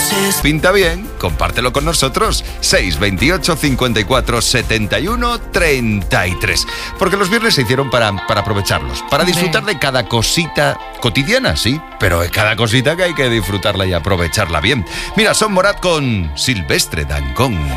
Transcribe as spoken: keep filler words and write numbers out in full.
Pinta bien, compártelo con nosotros. seis veintiocho, cincuenta y cuatro, setenta y uno, treinta y tres. Porque los viernes se hicieron para, para aprovecharlos, para disfrutar de cada cosita cotidiana, sí, pero de cada cosita que hay que disfrutarla y aprovecharla bien. Mira, son Morat con Silvestre Dangond.